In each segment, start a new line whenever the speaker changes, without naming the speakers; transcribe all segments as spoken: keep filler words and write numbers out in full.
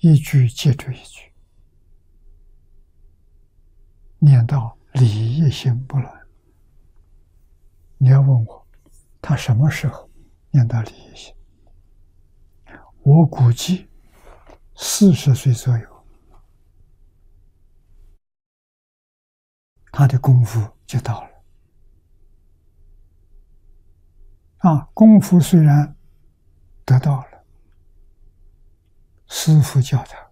一句接着一句，念到理一心不乱。你要问我，他什么时候念到理一心？我估计四十岁左右，他的功夫就到了。啊，功夫虽然得到了，师父教他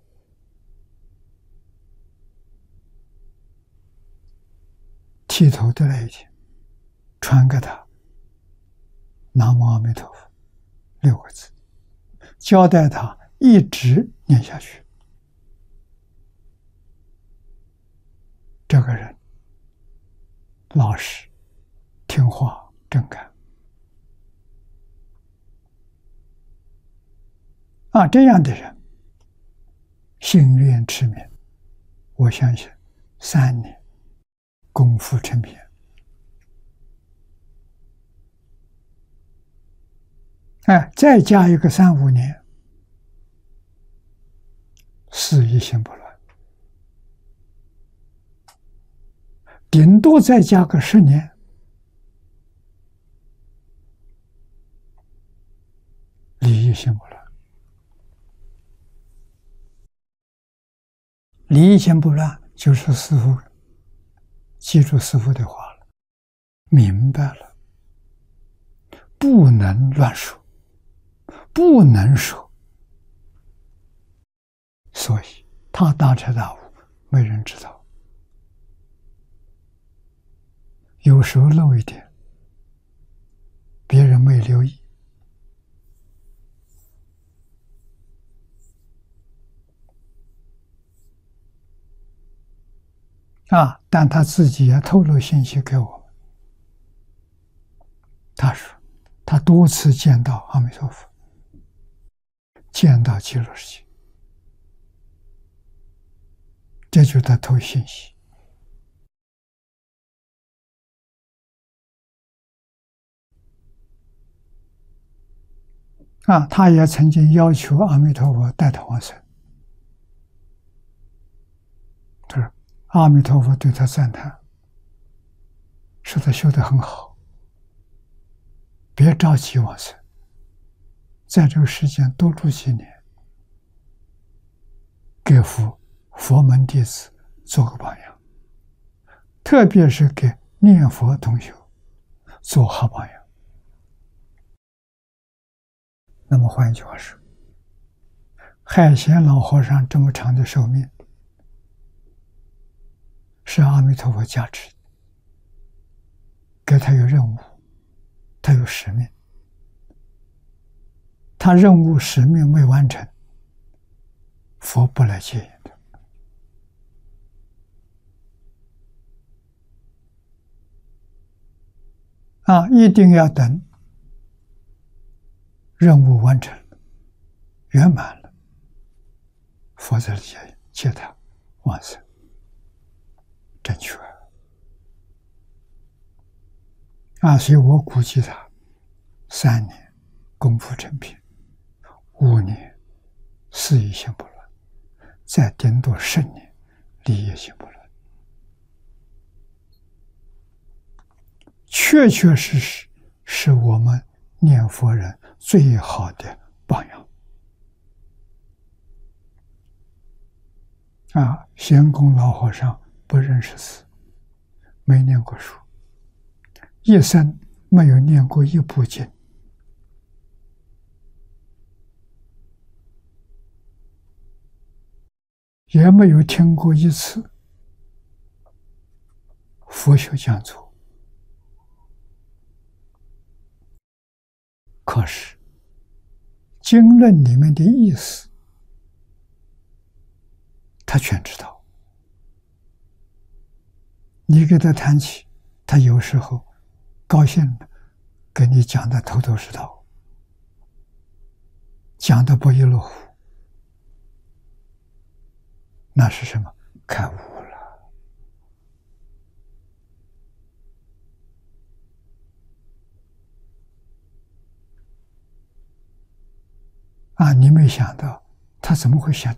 剃头的那一天，传给他南无阿弥陀佛六个字，交代他一直念下去。这个人老实、听话、正干啊，这样的人心愿持名，我相信三年功夫成片。哎，再加一个三五年，事一心不乱，顶多再加个十年，理一心不乱。理一心不乱，就是师父记住师父的话了，明白了，不能乱说，不能说，所以他大彻大悟，没人知道。有时候漏一点，别人没留意，啊，但他自己也透露信息给我们。他说，他多次见到阿弥陀佛，见到极乐世界，这就是他透信息。啊，他也曾经要求阿弥陀佛带他往生。他说，阿弥陀佛对他赞叹，说他修得很好，别着急往生，在这个世间多住几年，给佛佛门弟子做个榜样，特别是给念佛同学做好榜样。那么换一句话说，海贤老和尚这么长的寿命，是阿弥陀佛加持的，给他有任务，他有使命，他任务使命未完成，佛不来接引的。啊，一定要等任务完成了，圆满了，佛在接接他往生，正确。啊，所以我估计他三年功夫成片，五年事一心不乱，再顶多十年理一心不乱，确确实实是我们念佛人最好的榜样。啊，仙公老和尚不认识字，没念过书，一生没有念过一部经，也没有听过一次佛学讲座。可是经论里面的意思他全知道，你给他谈起，他有时候高兴了，跟你讲的头头是道，讲的不亦乐乎，那是什么？开悟了。啊，你没想到他怎么会想